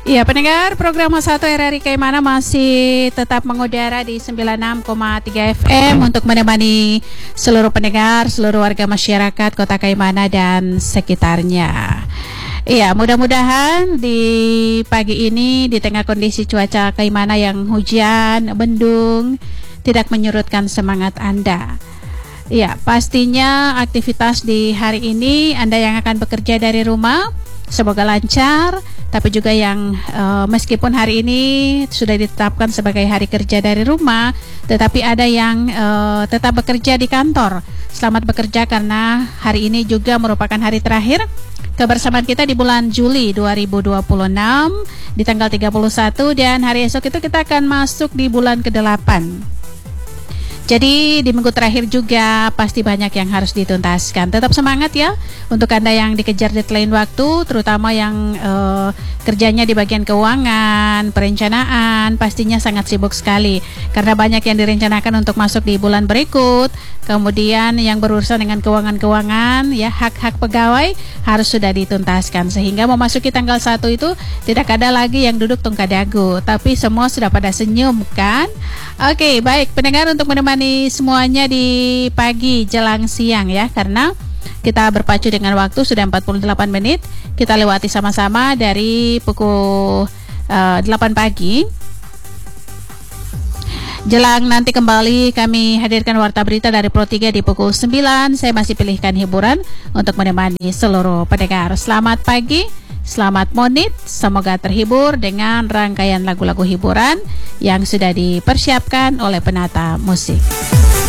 Iya, pendengar program 1 RRI Kaimana masih tetap mengudara di 96,3 FM untuk menemani seluruh pendengar, seluruh warga masyarakat Kota Kaimana dan sekitarnya. Iya, mudah-mudahan di pagi ini di tengah kondisi cuaca Kaimana yang hujan, mendung, tidak menyurutkan semangat Anda. Iya, pastinya aktivitas di hari ini Anda yang akan bekerja dari rumah semoga lancar, tapi juga yang meskipun hari ini sudah ditetapkan sebagai hari kerja dari rumah, tetapi ada yang tetap bekerja di kantor. Selamat bekerja karena hari ini juga merupakan hari terakhir kebersamaan kita di bulan Juli 2026 di tanggal 31, dan hari esok itu kita akan masuk di bulan ke-8. Jadi di minggu terakhir juga pasti banyak yang harus dituntaskan. Tetap semangat ya untuk Anda yang dikejar deadline waktu, terutama yang kerjanya di bagian keuangan, perencanaan, pastinya sangat sibuk sekali karena banyak yang direncanakan untuk masuk di bulan berikut. Kemudian yang berurusan dengan keuangan-keuangan, ya hak-hak pegawai harus sudah dituntaskan sehingga memasuki tanggal 1 itu tidak ada lagi yang duduk tungkah dagu, tapi semua sudah pada senyum kan? Oke, baik pendengar, untuk menemani semuanya di pagi jelang siang ya, karena kita berpacu dengan waktu sudah 48 menit. Kita lewati sama-sama dari pukul 8 pagi. Jelang nanti kembali kami hadirkan warta berita dari Pro 3 di pukul 9. Saya masih pilihkan hiburan untuk menemani seluruh pendengar. Selamat pagi, selamat monit. Semoga terhibur dengan rangkaian lagu-lagu hiburan yang sudah dipersiapkan oleh penata musik.